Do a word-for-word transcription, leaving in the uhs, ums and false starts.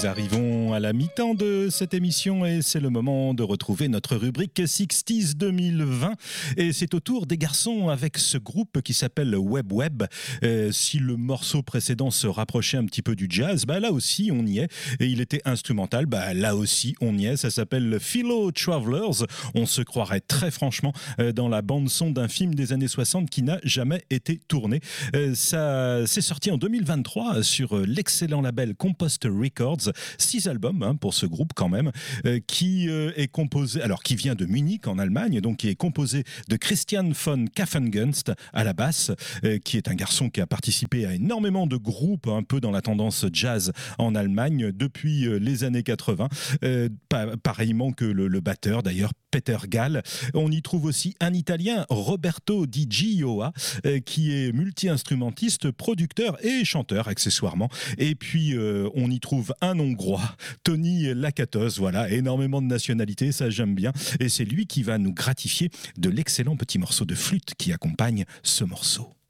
Nous arrivons à la mi-temps de cette émission et c'est le moment de retrouver notre rubrique sixties deux mille vingt. Et c'est au tour des garçons avec ce groupe qui s'appelle Web Web. Euh, si le morceau précédent se rapprochait un petit peu du jazz, bah là aussi on y est. Et il était instrumental, bah là aussi on y est. Ça s'appelle Philo Travelers. On se croirait très franchement dans la bande-son d'un film des années soixante qui n'a jamais été tourné. Euh, ça c'est sorti en deux mille vingt-trois sur l'excellent label Compost Records. Six albums hein, pour ce groupe quand même, euh, qui euh, est composé, alors qui vient de Munich en Allemagne, donc qui est composé de Christian von Kaffengunst à la basse, euh, qui est un garçon qui a participé à énormément de groupes un peu dans la tendance jazz en Allemagne depuis euh, les années quatre-vingts, euh, pa- pareillement que le, le batteur d'ailleurs Peter Gall. On y trouve aussi un Italien, Roberto Di Gioia, euh, qui est multi-instrumentiste, producteur et chanteur accessoirement. Et puis euh, on y trouve un Hongrois, Tony Lakatos, voilà, énormément de nationalités, ça j'aime bien. Et c'est lui qui va nous gratifier de l'excellent petit morceau de flûte qui accompagne ce morceau.